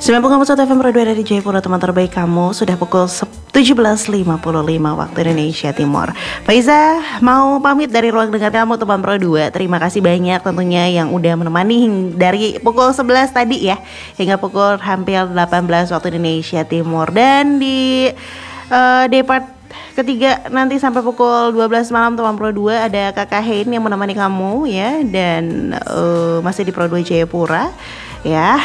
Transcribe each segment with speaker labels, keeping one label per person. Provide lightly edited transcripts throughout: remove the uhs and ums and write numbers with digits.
Speaker 1: 90,1 FM Pro 2 dari Jayapura, teman terbaik kamu. Sudah pukul 17.55 waktu Indonesia Timur. Faiza mau pamit dari ruang dengar kamu teman Pro 2. Terima kasih banyak tentunya yang udah menemani dari pukul 11 tadi ya, hingga pukul hampir 18 waktu Indonesia Timur. Dan di depart ketiga nanti sampai pukul 12 malam teman Pro 2 ada Kakak Hein yang menemani kamu ya. Dan masih di Pro 2 Jayapura ya.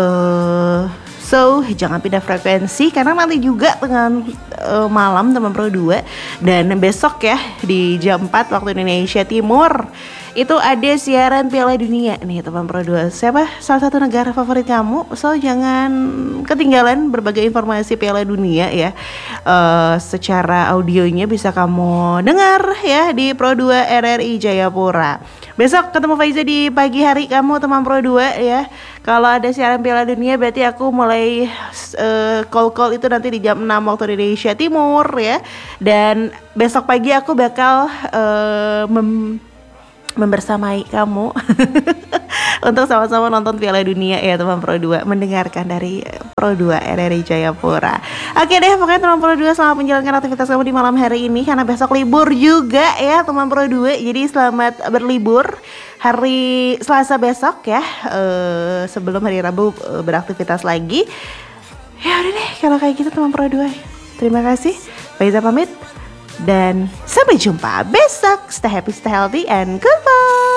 Speaker 1: So jangan pindah frekuensi karena nanti juga tengah malam teman Pro 2 dan besok ya di jam 4 waktu Indonesia Timur itu ada siaran Piala Dunia nih teman Pro 2. Siapa salah satu negara favorit kamu? So jangan ketinggalan berbagai informasi Piala Dunia ya. Secara audionya bisa kamu dengar ya di Pro 2 RRI Jayapura. Besok ketemu Faiza di pagi hari kamu teman Pro 2 ya. Kalau ada siaran Piala Dunia berarti aku mulai call itu nanti di jam 6 waktu Indonesia Timur ya. Dan besok pagi aku bakal membersamai kamu untuk sama-sama nonton Piala Dunia ya teman Pro 2, mendengarkan dari Pro 2 RRI Jayapura. Oke deh, pokoknya teman Pro 2 selamat menjalankan aktivitas kamu di malam hari ini karena besok libur juga ya teman Pro 2. Jadi selamat berlibur hari Selasa besok ya, sebelum hari Rabu beraktivitas lagi. Ya udah deh kalau kayak gitu teman Pro 2. Terima kasih. Faiza pamit dan sampai jumpa besok. Stay happy, stay healthy, and goodbye.